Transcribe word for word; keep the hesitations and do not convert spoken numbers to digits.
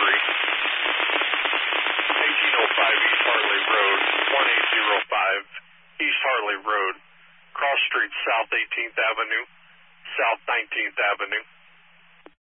three. eighteen oh five East Harley Road, one eight zero five East Harley Road, cross street South eighteenth Avenue, South nineteenth Avenue.